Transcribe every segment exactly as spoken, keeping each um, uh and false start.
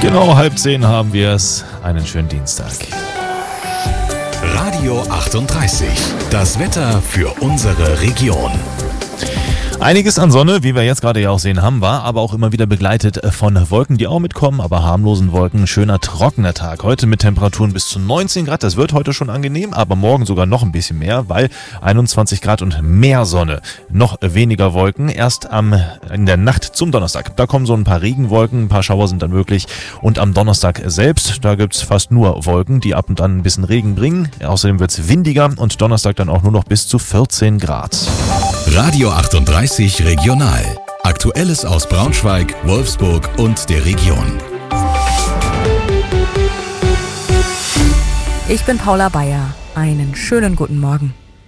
Genau halb zehn haben wir es. Einen schönen Dienstag. Radio achtunddreißig. Das Wetter für unsere Region. Einiges an Sonne, wie wir jetzt gerade ja auch sehen haben, war aber auch immer wieder begleitet von Wolken, die auch mitkommen, aber harmlosen Wolken. Schöner, trockener Tag. Heute mit Temperaturen bis zu neunzehn Grad. Das wird heute schon angenehm, aber morgen sogar noch ein bisschen mehr, weil einundzwanzig Grad und mehr Sonne. Noch weniger Wolken. Erst am, in der Nacht zum Donnerstag. Da kommen so ein paar Regenwolken, ein paar Schauer sind dann möglich. Und am Donnerstag selbst, da gibt's fast nur Wolken, die ab und an ein bisschen Regen bringen. Außerdem wird's windiger und Donnerstag dann auch nur noch bis zu vierzehn Grad. Radio achtunddreißig Regional. Aktuelles aus Braunschweig, Wolfsburg und der Region. Ich bin Paula Bayer. Einen schönen guten Morgen.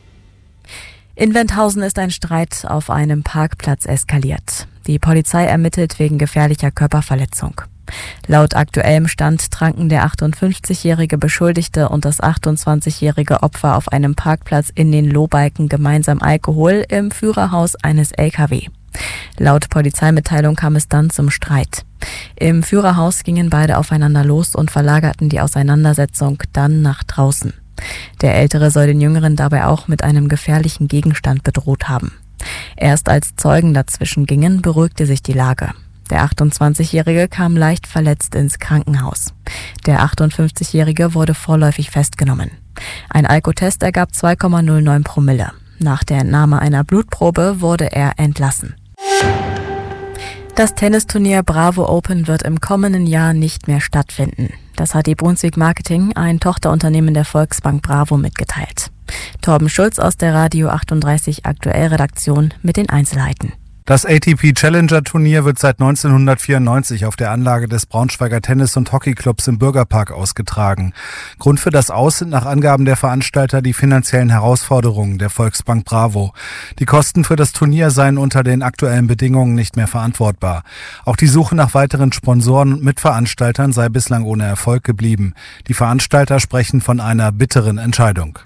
In Wenthausen ist ein Streit auf einem Parkplatz eskaliert. Die Polizei ermittelt wegen gefährlicher Körperverletzung. Laut aktuellem Stand tranken der achtundfünfzigjährige Beschuldigte und das achtundzwanzigjährige Opfer auf einem Parkplatz in den Lohbalken gemeinsam Alkohol im Führerhaus eines L K W. Laut Polizeimitteilung kam es dann zum Streit. Im Führerhaus gingen beide aufeinander los und verlagerten die Auseinandersetzung dann nach draußen. Der Ältere soll den Jüngeren dabei auch mit einem gefährlichen Gegenstand bedroht haben. Erst als Zeugen dazwischen gingen, beruhigte sich die Lage. Der achtundzwanzigjährige kam leicht verletzt ins Krankenhaus. Der achtundfünfzigjährige wurde vorläufig festgenommen. Ein Alkotest ergab zwei Komma null neun Promille. Nach der Entnahme einer Blutprobe wurde er entlassen. Das Tennisturnier Bravo Open wird im kommenden Jahr nicht mehr stattfinden. Das hat die Brunswick Marketing, ein Tochterunternehmen der Volksbank Bravo, mitgeteilt. Torben Schulz aus der Radio achtunddreißig Aktuell Redaktion mit den Einzelheiten. Das A T P Challenger Turnier wird seit neunzehnhundertvierundneunzig auf der Anlage des Braunschweiger Tennis- und Hockeyclubs im Bürgerpark ausgetragen. Grund für das Aus sind nach Angaben der Veranstalter die finanziellen Herausforderungen der Volksbank Bravo. Die Kosten für das Turnier seien unter den aktuellen Bedingungen nicht mehr verantwortbar. Auch die Suche nach weiteren Sponsoren und Mitveranstaltern sei bislang ohne Erfolg geblieben. Die Veranstalter sprechen von einer bitteren Entscheidung.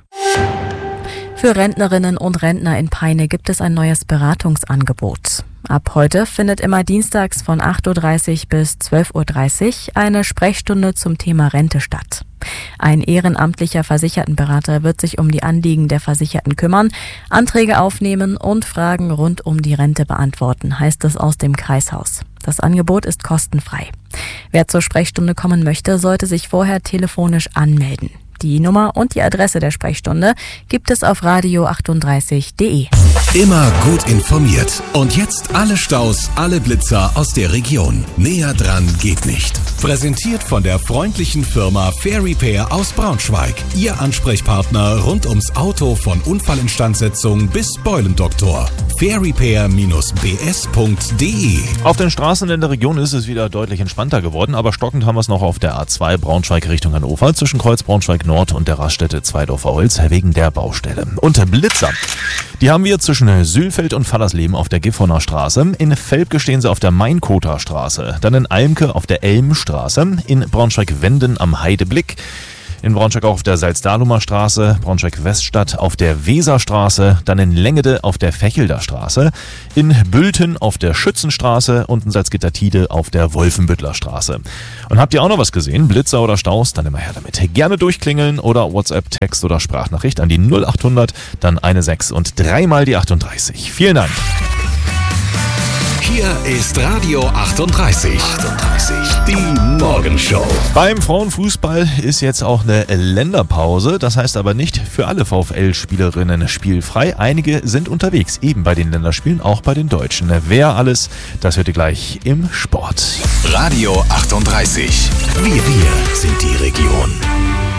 Für Rentnerinnen und Rentner in Peine gibt es ein neues Beratungsangebot. Ab heute findet immer dienstags von acht Uhr dreißig bis zwölf Uhr dreißig eine Sprechstunde zum Thema Rente statt. Ein ehrenamtlicher Versichertenberater wird sich um die Anliegen der Versicherten kümmern, Anträge aufnehmen und Fragen rund um die Rente beantworten, heißt es aus dem Kreishaus. Das Angebot ist kostenfrei. Wer zur Sprechstunde kommen möchte, sollte sich vorher telefonisch anmelden. Die Nummer und die Adresse der Sprechstunde gibt es auf radio achtunddreißig punkt de. Immer gut informiert. Und jetzt alle Staus, alle Blitzer aus der Region. Näher dran geht nicht. Präsentiert von der freundlichen Firma Fair Repair aus Braunschweig. Ihr Ansprechpartner rund ums Auto von Unfallinstandsetzung bis Beulendoktor. fair repair Bindestrich b s punkt de. Auf den Straßen in der Region ist es wieder deutlich entspannter geworden, aber stockend haben wir es noch auf der A zwei Braunschweig Richtung Hannover zwischen Kreuz Braunschweig Nord und der Raststätte Zweidorfer Holz wegen der Baustelle. Und Blitzer, die haben wir zwischen Sülfeld und Fallersleben auf der Gifhorner Straße. In Velpke stehen sie auf der Mainkoter Straße. Dann in Almke auf der Elmstraße. In Braunschweig-Wenden am Heideblick. In Braunschweig auch auf der Salzdahlumer Straße, Braunschweig-Weststadt auf der Weserstraße, dann in Lengede auf der Fechelder Straße, in Bülten auf der Schützenstraße und in Salzgitter-Tide auf der Wolfenbüttler Straße. Und habt ihr auch noch was gesehen? Blitzer oder Staus? Dann immer her damit. Gerne durchklingeln oder WhatsApp, Text oder Sprachnachricht an die null achthundert, dann eine sechs und dreimal die achtunddreißig. Vielen Dank. Hier ist Radio achtunddreißig. achtunddreißig. Die Morgenshow. Beim Frauenfußball ist jetzt auch eine Länderpause. Das heißt aber nicht für alle VfL-Spielerinnen spielfrei. Einige sind unterwegs, eben bei den Länderspielen, auch bei den Deutschen. Wer alles, das hört ihr gleich im Sport. Radio achtunddreißig. Wir, wir sind die Region.